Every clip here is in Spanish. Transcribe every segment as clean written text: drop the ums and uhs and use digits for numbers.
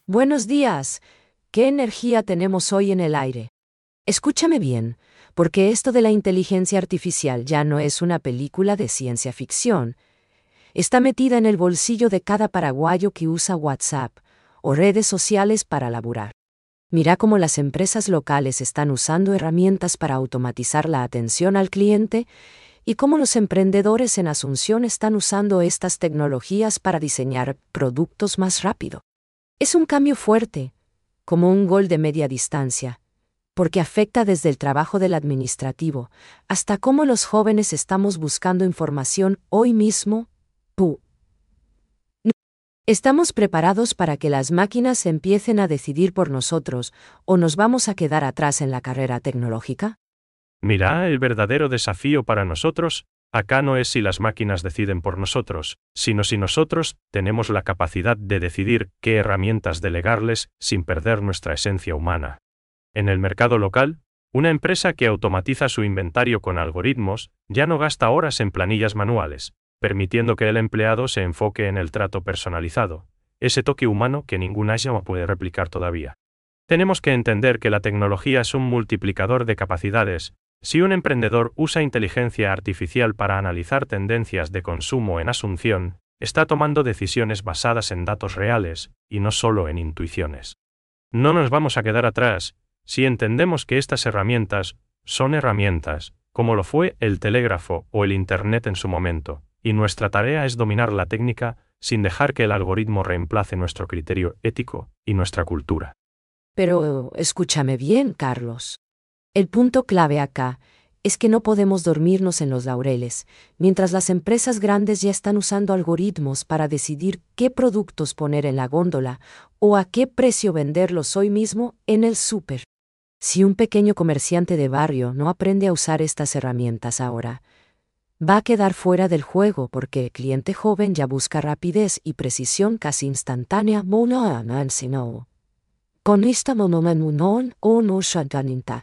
Buenos días. ¿Qué energía tenemos hoy en el aire? Escúchame bien, porque esto de la inteligencia artificial ya no es una película de ciencia ficción. Está metida en el bolsillo de cada paraguayo que usa WhatsApp o redes sociales para laburar. Mira cómo las empresas locales están usando herramientas para automatizar la atención al cliente y cómo los emprendedores en Asunción están usando estas tecnologías para diseñar productos más rápido. Es un cambio fuerte, como un gol de media distancia, porque afecta desde el trabajo del administrativo hasta cómo los jóvenes estamos buscando información hoy mismo. ¡Pu! ¿Estamos preparados para que las máquinas empiecen a decidir por nosotros o nos vamos a quedar atrás en la carrera tecnológica? Mira, el verdadero desafío para nosotros, acá no es si las máquinas deciden por nosotros, sino si nosotros tenemos la capacidad de decidir qué herramientas delegarles sin perder nuestra esencia humana. En el mercado local, una empresa que automatiza su inventario con algoritmos ya no gasta horas en planillas manuales, permitiendo que el empleado se enfoque en el trato personalizado, ese toque humano que ningún idioma puede replicar todavía. Tenemos que entender que la tecnología es un multiplicador de capacidades. Si un emprendedor usa inteligencia artificial para analizar tendencias de consumo en Asunción, está tomando decisiones basadas en datos reales, y no solo en intuiciones. No nos vamos a quedar atrás, si entendemos que estas herramientas son herramientas, como lo fue el telégrafo o el Internet en su momento, y nuestra tarea es dominar la técnica sin dejar que el algoritmo reemplace nuestro criterio ético y nuestra cultura. Pero escúchame bien, Carlos. El punto clave acá es que no podemos dormirnos en los laureles, mientras las empresas grandes ya están usando algoritmos para decidir qué productos poner en la góndola o a qué precio venderlos hoy mismo en el súper. Si un pequeño comerciante de barrio no aprende a usar estas herramientas ahora, va a quedar fuera del juego porque el cliente joven ya busca rapidez y precisión casi instantánea. Con esta monomanunon o no shantaninta.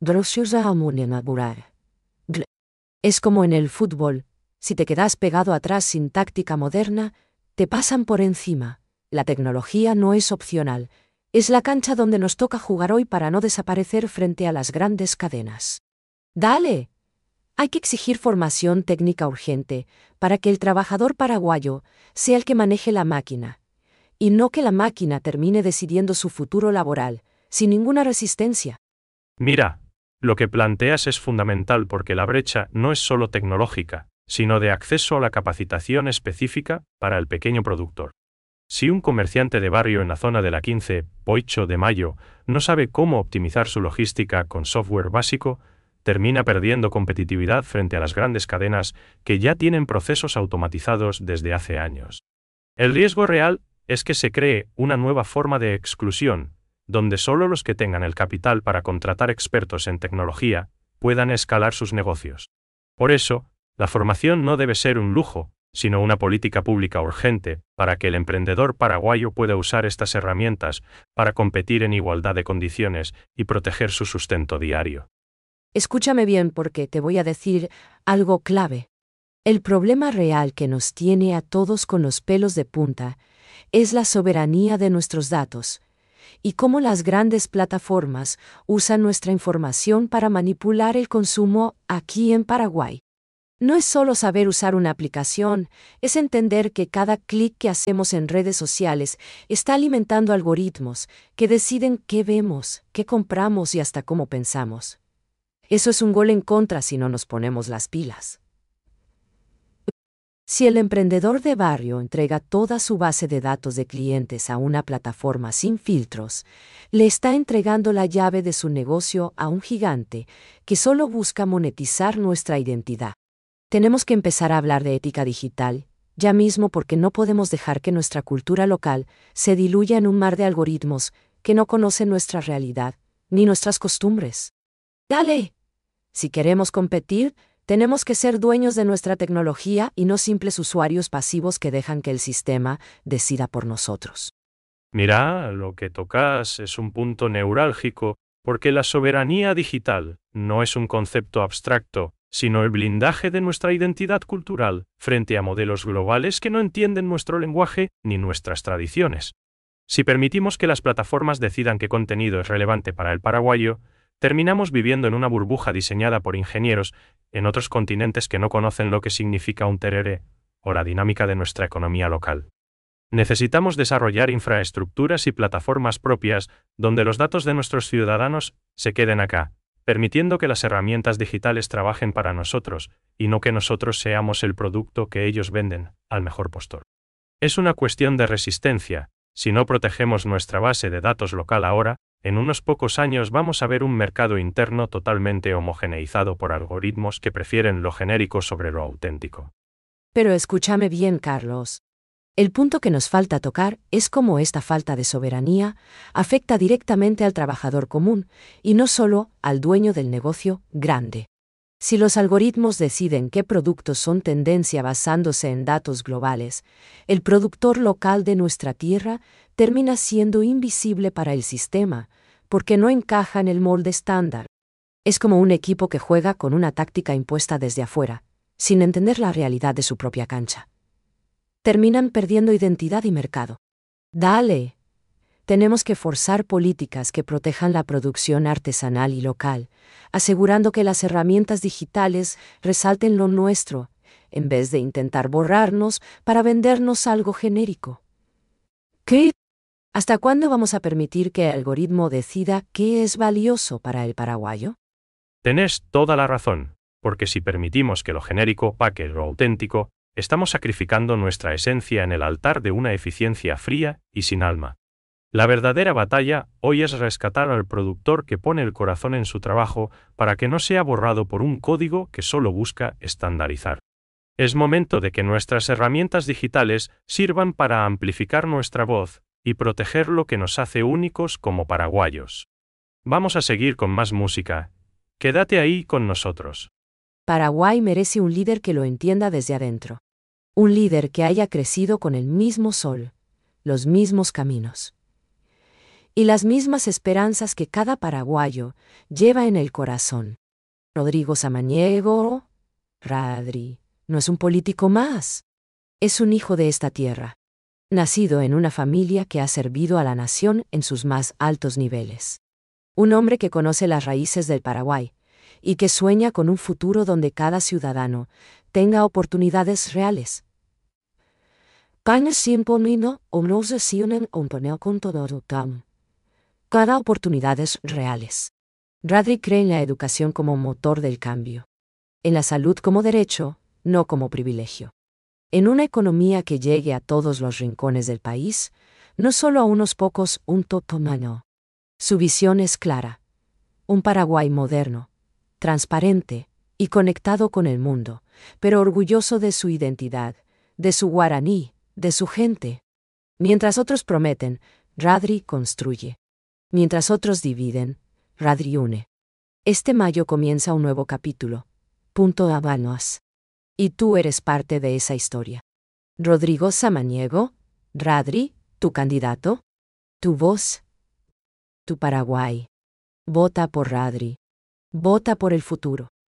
Es como en el fútbol, si te quedas pegado atrás sin táctica moderna, te pasan por encima. La tecnología no es opcional, es la cancha donde nos toca jugar hoy para no desaparecer frente a las grandes cadenas. ¡Dale! Hay que exigir formación técnica urgente para que el trabajador paraguayo sea el que maneje la máquina, y no que la máquina termine decidiendo su futuro laboral, sin ninguna resistencia. Mira, lo que planteas es fundamental porque la brecha no es solo tecnológica, sino de acceso a la capacitación específica para el pequeño productor. Si un comerciante de barrio en la zona de la 15, 8 de mayo, no sabe cómo optimizar su logística con software básico, termina perdiendo competitividad frente a las grandes cadenas que ya tienen procesos automatizados desde hace años. El riesgo real es que se cree una nueva forma de exclusión, donde solo los que tengan el capital para contratar expertos en tecnología puedan escalar sus negocios. Por eso, la formación no debe ser un lujo, sino una política pública urgente para que el emprendedor paraguayo pueda usar estas herramientas para competir en igualdad de condiciones y proteger su sustento diario. Escúchame bien porque te voy a decir algo clave. El problema real que nos tiene a todos con los pelos de punta es la soberanía de nuestros datos y cómo las grandes plataformas usan nuestra información para manipular el consumo aquí en Paraguay. No es solo saber usar una aplicación, es entender que cada clic que hacemos en redes sociales está alimentando algoritmos que deciden qué vemos, qué compramos y hasta cómo pensamos. Eso es un gol en contra si no nos ponemos las pilas. Si el emprendedor de barrio entrega toda su base de datos de clientes a una plataforma sin filtros, le está entregando la llave de su negocio a un gigante que solo busca monetizar nuestra identidad. Tenemos que empezar a hablar de ética digital, ya mismo porque no podemos dejar que nuestra cultura local se diluya en un mar de algoritmos que no conocen nuestra realidad, ni nuestras costumbres. ¡Dale! Si queremos competir, tenemos que ser dueños de nuestra tecnología y no simples usuarios pasivos que dejan que el sistema decida por nosotros. Mira, lo que tocas es un punto neurálgico, porque la soberanía digital no es un concepto abstracto, sino el blindaje de nuestra identidad cultural frente a modelos globales que no entienden nuestro lenguaje ni nuestras tradiciones. Si permitimos que las plataformas decidan qué contenido es relevante para el paraguayo, terminamos viviendo en una burbuja diseñada por ingenieros en otros continentes que no conocen lo que significa un tereré, o la dinámica de nuestra economía local. Necesitamos desarrollar infraestructuras y plataformas propias donde los datos de nuestros ciudadanos se queden acá, permitiendo que las herramientas digitales trabajen para nosotros, y no que nosotros seamos el producto que ellos venden, al mejor postor. Es una cuestión de resistencia. Si no protegemos nuestra base de datos local ahora, en unos pocos años vamos a ver un mercado interno totalmente homogeneizado por algoritmos que prefieren lo genérico sobre lo auténtico. Pero escúchame bien, Carlos. El punto que nos falta tocar es cómo esta falta de soberanía afecta directamente al trabajador común y no solo al dueño del negocio grande. Si los algoritmos deciden qué productos son tendencia basándose en datos globales, el productor local de nuestra tierra termina siendo invisible para el sistema, porque no encaja en el molde estándar. Es como un equipo que juega con una táctica impuesta desde afuera, sin entender la realidad de su propia cancha. Terminan perdiendo identidad y mercado. Dale. Tenemos que forzar políticas que protejan la producción artesanal y local, asegurando que las herramientas digitales resalten lo nuestro, en vez de intentar borrarnos para vendernos algo genérico. ¿Qué? ¿Hasta cuándo vamos a permitir que el algoritmo decida qué es valioso para el paraguayo? Tenés toda la razón, porque si permitimos que lo genérico opaque lo auténtico, estamos sacrificando nuestra esencia en el altar de una eficiencia fría y sin alma. La verdadera batalla hoy es rescatar al productor que pone el corazón en su trabajo para que no sea borrado por un código que solo busca estandarizar. Es momento de que nuestras herramientas digitales sirvan para amplificar nuestra voz y proteger lo que nos hace únicos como paraguayos. Vamos a seguir con más música. Quédate ahí con nosotros. Paraguay merece un líder que lo entienda desde adentro. Un líder que haya crecido con el mismo sol, los mismos caminos y las mismas esperanzas que cada paraguayo lleva en el corazón. Rodrigo Samaniego, Radri, no es un político más. Es un hijo de esta tierra, nacido en una familia que ha servido a la nación en sus más altos niveles. Un hombre que conoce las raíces del Paraguay y que sueña con un futuro donde cada ciudadano tenga oportunidades reales. Cada oportunidades reales. Radri cree en la educación como motor del cambio. En la salud como derecho, no como privilegio. En una economía que llegue a todos los rincones del país, no solo a unos pocos, un totomano. Su visión es clara. Un Paraguay moderno, transparente y conectado con el mundo, pero orgulloso de su identidad, de su guaraní, de su gente. Mientras otros prometen, Radri construye. Mientras otros dividen, Radri une. Este mayo comienza un nuevo capítulo. Punto Habanos. Y tú eres parte de esa historia. Rodrigo Samaniego, Radri, tu candidato, tu voz, tu Paraguay. Vota por Radri. Vota por el futuro.